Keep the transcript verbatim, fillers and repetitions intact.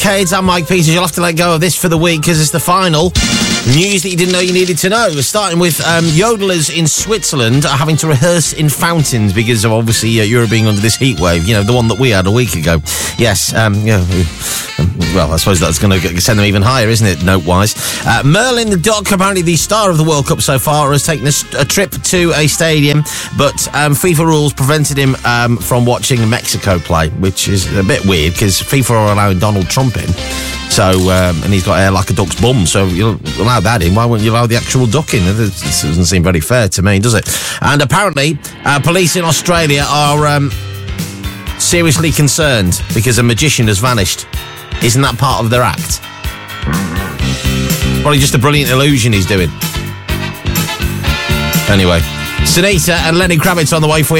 Arcades and Mike Peters. You'll have to let go of this for the week because it's the final. News that you didn't know you needed to know. We're starting with um, yodelers in Switzerland are having to rehearse in fountains because of obviously uh, Europe being under this heat wave. You know, the one that we had a week ago. Yes, um, yeah. Well, I suppose that's going to send them even higher, isn't it, note-wise? Uh, Merlin the Duck, apparently the star of the World Cup so far, has taken a, a trip to a stadium, but um, FIFA rules prevented him um, from watching Mexico play, which is a bit weird because FIFA are allowing Donald Trump in. So, um, and he's got hair like a duck's bum, so you'll allow that in. Why wouldn't you allow the actual duck in? It doesn't seem very fair to me, does it? And apparently, uh, police in Australia are um, seriously concerned because a magician has vanished. Isn't that part of their act? Probably just a brilliant illusion he's doing. Anyway, Sunita and Lenny Kravitz on the way for you.